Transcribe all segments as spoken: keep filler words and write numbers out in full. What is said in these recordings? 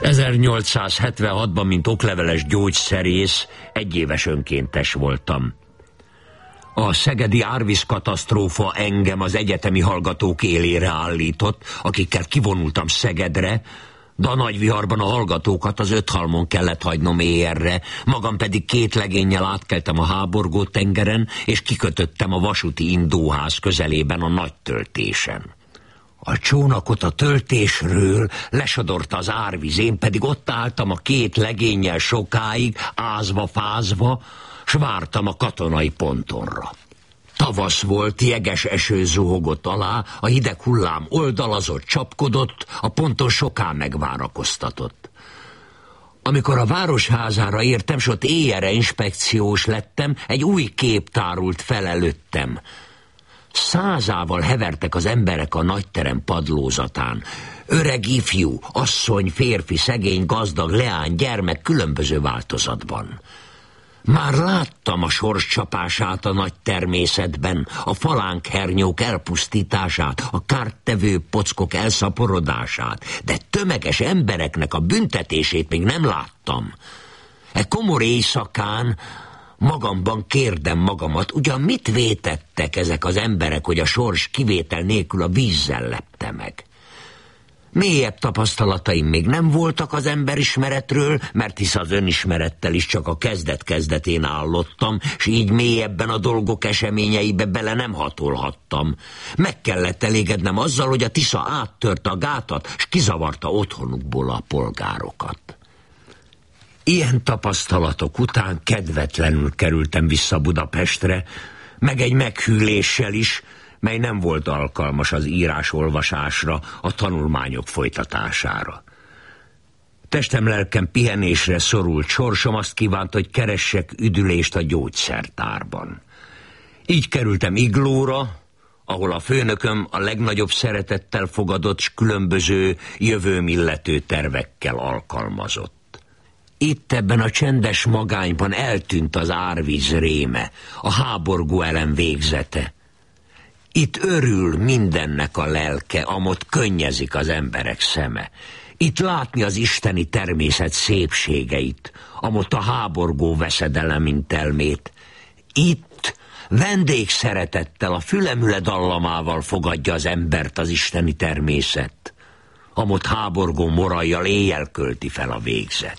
ezernyolcszázhetvenhatban, mint okleveles gyógyszerész, egyéves önkéntes voltam. A szegedi árvíz katasztrófa engem az egyetemi hallgatók élére állított, akikkel kivonultam Szegedre, de a nagy viharban a hallgatókat az Öthalmon kellett hagynom éjjelre, magam pedig két legénnyel átkeltem a háborgó tengeren, és kikötöttem a vasúti indóház közelében a nagy töltésen. A csónakot a töltésről lesodorta az árvíz, én pedig ott álltam a két legénnyel sokáig, ázva-fázva, s vártam a katonai pontonra. Tavasz volt, jeges eső zuhogott alá, a hideg hullám oldalazott, csapkodott, a ponton soká megvárakoztatott. Amikor a városházára értem, s ott éjjelre inspekciós lettem, egy új kép tárult fel előttem. Százával hevertek az emberek a nagyterem padlózatán. Öreg, ifjú, asszony, férfi, szegény, gazdag, leány, gyermek különböző változatban. Már láttam a sors csapását a nagy természetben, a falánkhernyók elpusztítását, a kárttevő pockok elszaporodását, de tömeges embereknek a büntetését még nem láttam. E komor éjszakán magamban kérdem magamat, ugyan mit vétettek ezek az emberek, hogy a sors kivétel nélkül a vízzel lepte meg? Mélyebb tapasztalataim még nem voltak az emberismeretről, mert hisz az önismerettel is csak a kezdet-kezdetén állottam, s így mélyebben a dolgok eseményeibe bele nem hatolhattam. Meg kellett elégednem azzal, hogy a Tisza áttörte a gátat, s kizavarta otthonukból a polgárokat. Ilyen tapasztalatok után kedvetlenül kerültem vissza Budapestre, meg egy meghűléssel is, mely nem volt alkalmas az írás-olvasásra, a tanulmányok folytatására. Testem-lelkem pihenésre szorult sorsom azt kívánt, hogy keressek üdülést a gyógyszertárban. Így kerültem Iglóra, ahol a főnököm a legnagyobb szeretettel fogadott, s különböző jövőm illető tervekkel alkalmazott. Itt ebben a csendes magányban eltűnt az árvíz réme, a háborgó elem végzete. Itt örül mindennek a lelke, amott könnyezik az emberek szeme. Itt látni az isteni természet szépségeit, amott a háborgó veszedelem intelmét. Itt vendégszeretettel, a fülemüle dallamával fogadja az embert az isteni természet, amott háborgó morajjal éjjel költi fel a végzet.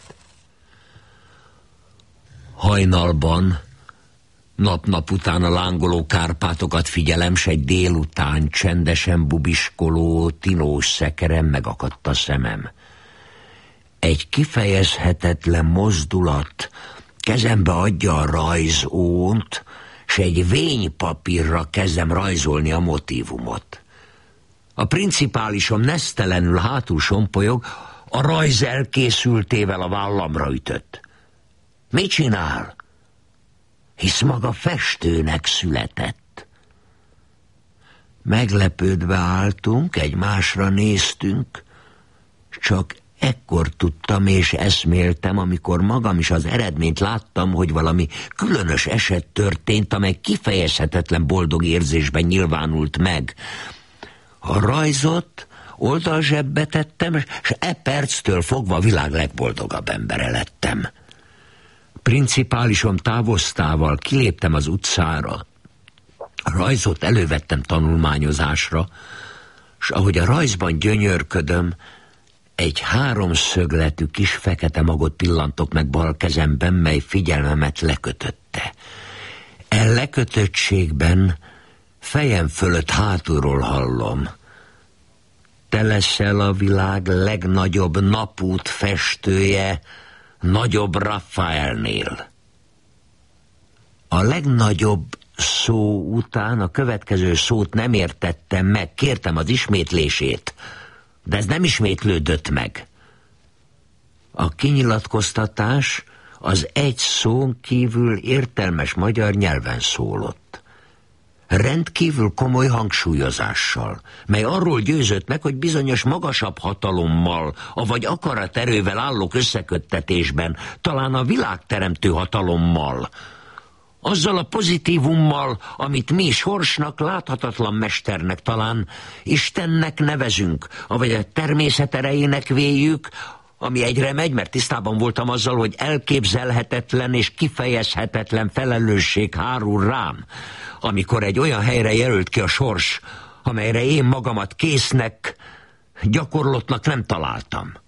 Hajnalban, nap-nap után a lángoló Kárpátokat figyelem, s egy délután csendesen bubiskoló, tinós szekerem megakadt a szemem. Egy kifejezhetetlen mozdulat kezembe adja a rajzónt, s egy vénypapírra kezdem rajzolni a motívumot. A principálisom nesztelenül hátul sompolyog, a rajz elkészültével a vállamra ütött. Mit csinál? Hisz maga festőnek született. Meglepődve álltunk, egymásra néztünk, csak ekkor tudtam és eszméltem, amikor magam is az eredményt láttam, hogy valami különös eset történt, amely kifejezhetetlen boldog érzésben nyilvánult meg. A rajzot oldalzsebbe tettem, és e perctől fogva a világ legboldogabb embere lettem. Principálisom távoztával kiléptem az utcára, a rajzot elővettem tanulmányozásra, s ahogy a rajzban gyönyörködöm, egy háromszögletű kis fekete magot pillantok meg bal kezemben, mely figyelmemet lekötötte. E lekötöttségben fejem fölött hátulról hallom: te leszel a világ legnagyobb napút festője, nagyobb Raffaelnél. A legnagyobb szó után a következő szót nem értettem meg, kértem az ismétlését, de ez nem ismétlődött meg. A kinyilatkoztatás az egy szón kívül értelmes magyar nyelven szólott. Rendkívül komoly hangsúlyozással, mely arról győzött meg, hogy bizonyos magasabb hatalommal, avagy akaraterővel állók összeköttetésben, talán a világteremtő hatalommal, azzal a pozitívummal, amit mi sorsnak, láthatatlan mesternek, talán Istennek nevezünk, avagy a természet erejének véljük, ami egyre megy, mert tisztában voltam azzal, hogy elképzelhetetlen és kifejezhetetlen felelősség hárul rám, amikor egy olyan helyre jelölt ki a sors, amelyre én magamat késznek, gyakorlottnak nem találtam.